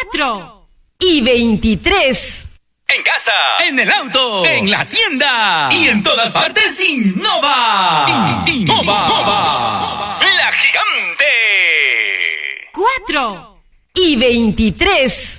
4:23. En casa, en el auto, en la tienda y en todas partes, innova. Innova. La gigante. 4:23.